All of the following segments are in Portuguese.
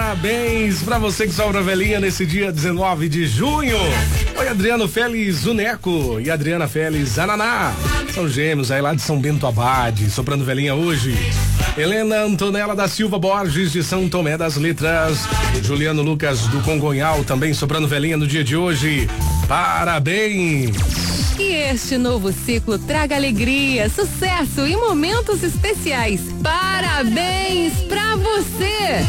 Parabéns pra você que sobra velhinha nesse dia 19 de junho. Oi, Adriano Félix Zuneco e Adriana Félix Ananá. São gêmeos aí lá de São Bento Abade, soprando velhinha hoje. Helena Antonella da Silva Borges de São Tomé das Letras. Juliano Lucas do Congonhal também soprando velhinha no dia de hoje. Parabéns! Que este novo ciclo traga alegria, sucesso e momentos especiais. Parabéns pra você!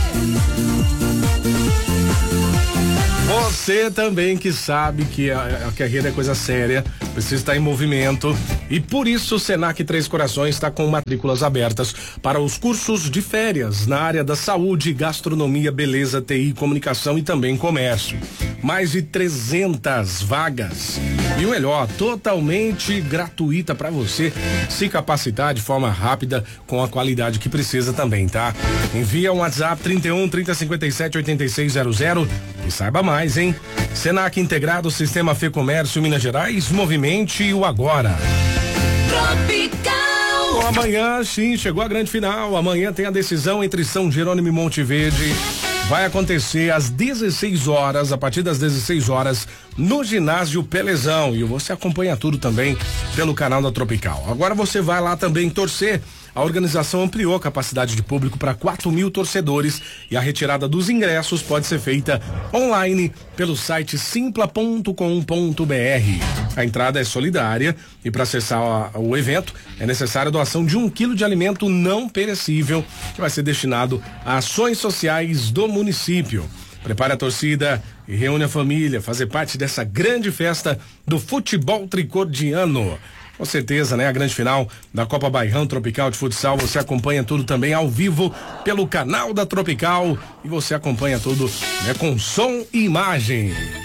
Você também que sabe que a carreira é coisa séria, precisa estar em movimento e por isso o Senac Três Corações está com matrículas abertas para os cursos de férias na área da saúde, gastronomia, beleza, TI, comunicação e também comércio. Mais de 300 vagas. E o melhor, totalmente gratuita para você se capacitar de forma rápida com a qualidade que precisa também, tá? Envia um WhatsApp 31 30 57 8600 e saiba mais, hein? Senac integrado, Sistema Fê Comércio Minas Gerais, movimente o agora. Tropical. Amanhã, sim, chegou a grande final. Amanhã tem a decisão entre São Jerônimo e Monte Verde. Vai acontecer às 16 horas, a partir das 16 horas, no ginásio Pelezão. E você acompanha tudo também pelo canal da Tropical. Agora você vai lá também torcer. A organização ampliou a capacidade de público para 4.000 torcedores e a retirada dos ingressos pode ser feita online pelo site simpla.com.br. A entrada é solidária e para acessar o evento é necessária a doação de 1 quilo de alimento não perecível que vai ser destinado a ações sociais do município. Prepare a torcida e reúne a família, fazer parte dessa grande festa do futebol tricordiano. Com certeza, né? A grande final da Copa Bairrão Tropical de Futsal. Você acompanha tudo também ao vivo pelo canal da Tropical e você acompanha tudo, né, com som e imagem.